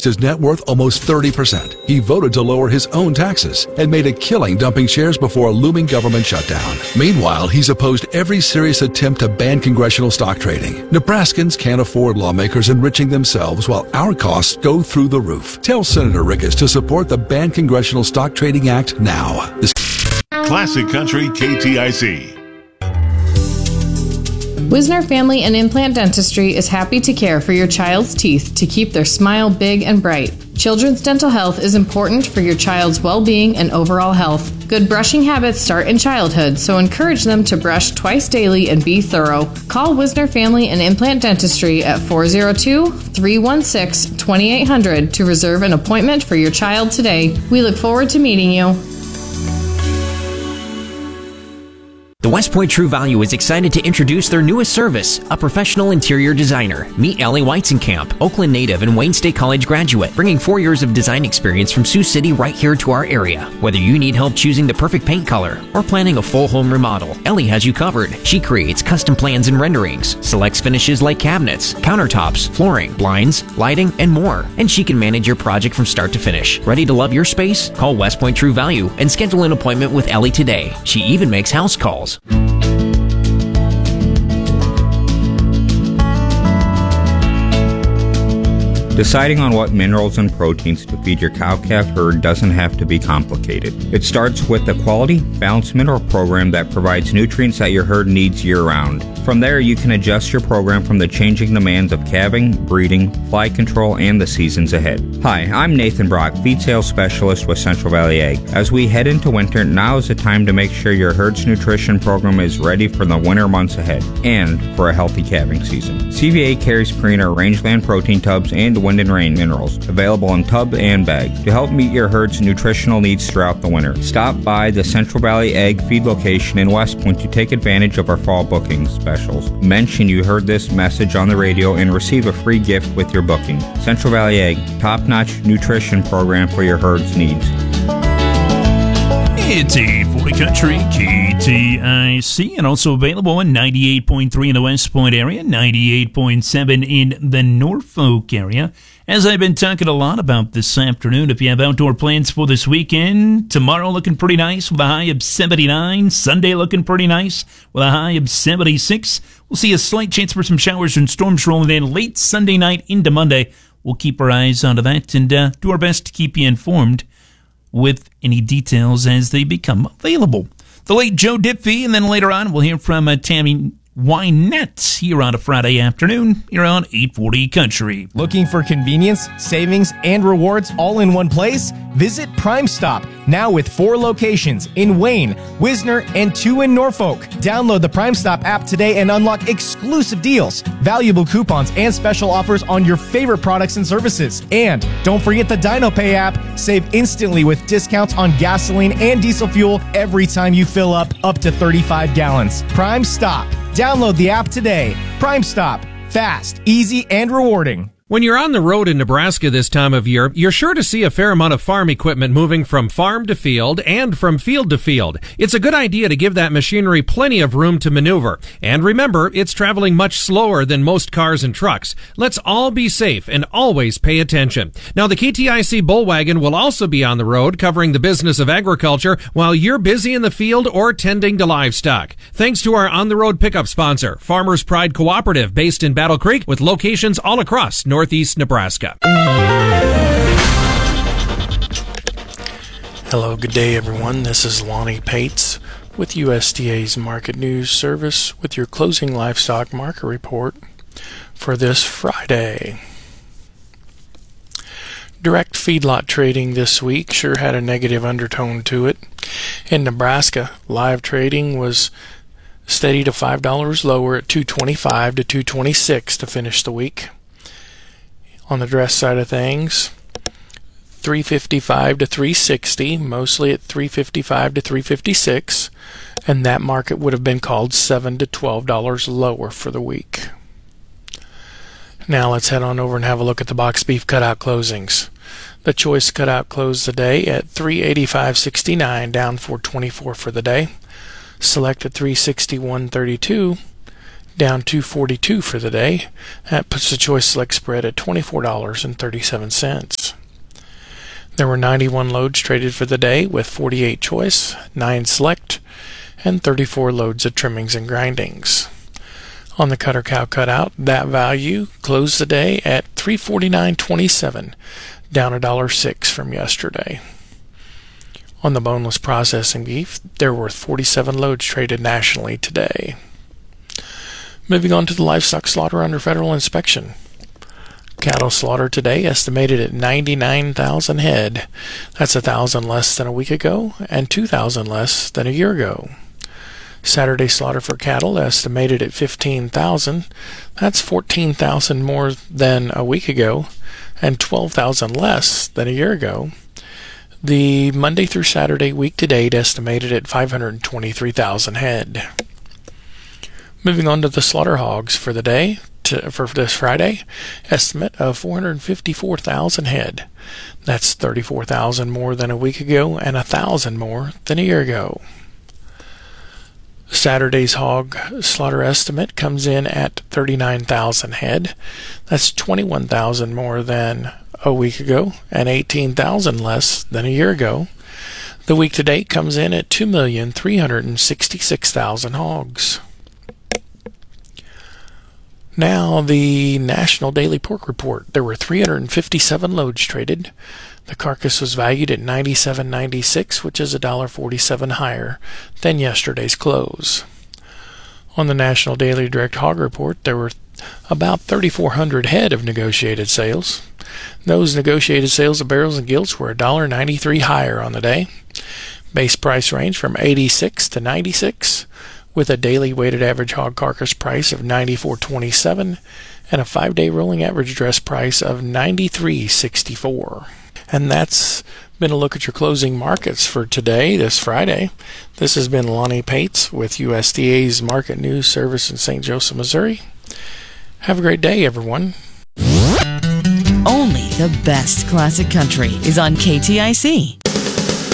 his net worth almost 30%. He voted to lower his own taxes and made a killing dumping shares before a looming government shutdown. Meanwhile, he's opposed every serious attempt to ban congressional stock trading. Nebraskans can't afford lawmakers enriching themselves while our costs go through the roof. Tell Senator Rickus to support the Ban Congressional Stock Trading Act now. Classic Country KTIC. Wisner Family and Implant Dentistry is happy to care for your child's teeth to keep their smile big and bright. Children's dental health is important for your child's well-being and overall health. Good brushing habits start in childhood, so encourage them to brush twice daily and be thorough. Call Wisner Family and Implant Dentistry at 402-316-2800 to reserve an appointment for your child today. We look forward to meeting you. The West Point True Value is excited to introduce their newest service, a professional interior designer. Meet Ellie Weizenkamp, Oakland native and Wayne State College graduate, bringing 4 years of design experience from Sioux City right here to our area. Whether you need help choosing the perfect paint color or planning a full home remodel, Ellie has you covered. She creates custom plans and renderings, selects finishes like cabinets, countertops, flooring, blinds, lighting, and more. And she can manage your project from start to finish. Ready to love your space? Call West Point True Value and schedule an appointment with Ellie today. She even makes house calls. Deciding on what minerals and proteins to feed your cow-calf herd doesn't have to be complicated. It starts with a quality, balanced mineral program that provides nutrients that your herd needs year-round. From there, you can adjust your program from the changing demands of calving, breeding, fly control, and the seasons ahead. Hi, I'm Nathan Brock, Feed Sales Specialist with Central Valley Ag. As we head into winter, now is the time to make sure your herd's nutrition program is ready for the winter months ahead and for a healthy calving season. CVA carries Purina Rangeland protein tubs and Wind and Rain minerals, available in tub and bag, to help meet your herd's nutritional needs throughout the winter. Stop by the Central Valley Ag Feed location in West Point to take advantage of our fall booking specials. Mention you heard this message on the radio and receive a free gift with your booking. Central Valley Ag, top-notch nutrition program for your herd's needs. It's 840 Country KTIC, and also available in 98.3 in the West Point area, 98.7 in the Norfolk area. As I've been talking a lot about this afternoon, if you have outdoor plans for this weekend, tomorrow looking pretty nice with a high of 79, Sunday looking pretty nice with a high of 76. We'll see a slight chance for some showers and storms rolling in late Sunday night into Monday. We'll keep our eyes onto that and do our best to keep you informed with any details as they become available. The late Joe Diffie, and then later on we'll hear from Tammy Wynette here on a Friday afternoon here on 840 Country. Looking for convenience, savings, and rewards all in one place? Visit Prime Stop, now with 4 locations in Wayne, Wisner, and 2 in Norfolk. Download the Prime Stop app today and unlock exclusive deals, valuable coupons, and special offers on your favorite products and services. And don't forget the DinoPay app. Save instantly with discounts on gasoline and diesel fuel every time you fill up to 35 gallons. Prime Stop. Download the app today. Prime Stop. Fast, easy, and rewarding. When you're on the road in Nebraska this time of year, you're sure to see a fair amount of farm equipment moving from farm to field and from field to field. It's a good idea to give that machinery plenty of room to maneuver. And remember, it's traveling much slower than most cars and trucks. Let's all be safe and always pay attention. Now, the KTIC Bullwagon will also be on the road covering the business of agriculture while you're busy in the field or tending to livestock. Thanks to our on-the-road pickup sponsor, Farmers Pride Cooperative, based in Battle Creek with locations all across Northeast Nebraska. Hello, good day everyone. This is Lonnie Pates with USDA's Market News Service with your closing livestock market report for this Friday. Direct feedlot trading this week sure had a negative undertone to it. In Nebraska, live trading was steady to $5 lower at $2.25 to $2.26 to finish the week. On the dress side of things, $3.55 to $3.60, mostly at $3.55 to $3.56, and that market would have been called $7 to $12 lower for the week. Now let's head on over and have a look at the box beef cutout closings. The choice cutout closed the day at $385.69, down $4.24 for the day. Select at $361.32. down $2.42 for the day. That puts the choice select spread at $24.37. There were 91 loads traded for the day, with 48 choice, 9 select, and 34 loads of trimmings and grindings. On the cutter cow cutout, that value closed the day at $349.27, down $1.06 from yesterday. On the boneless processing beef, there were 47 loads traded nationally today. Moving on to the livestock slaughter under federal inspection. Cattle slaughter today estimated at 99,000 head. That's 1,000 less than a week ago and 2,000 less than a year ago. Saturday slaughter for cattle estimated at 15,000. That's 14,000 more than a week ago and 12,000 less than a year ago. The Monday through Saturday week to date estimated at 523,000 head. Moving on to the slaughter hogs for the day. For this Friday, estimate of 454,000 head. That's 34,000 more than a week ago and 1,000 more than a year ago. Saturday's hog slaughter estimate comes in at 39,000 head. That's 21,000 more than a week ago and 18,000 less than a year ago. The week to date comes in at 2,366,000 hogs. Now, the National Daily Pork Report. There were 357 loads traded. The carcass was valued at $97.96, which is $1.47 higher than yesterday's close. On the National Daily Direct Hog Report, there were about 3,400 head of negotiated sales. Those negotiated sales of barrels and gilts were $1.93 higher on the day. Base price range from $86 to $96. With a daily weighted average hog carcass price of $94.27 and a 5-day rolling average dress price of $93.64. And that's been a look at your closing markets for today, this Friday. This has been Lonnie Pates with USDA's Market News Service in St. Joseph, Missouri. Have a great day, everyone. Only the best classic country is on KTIC.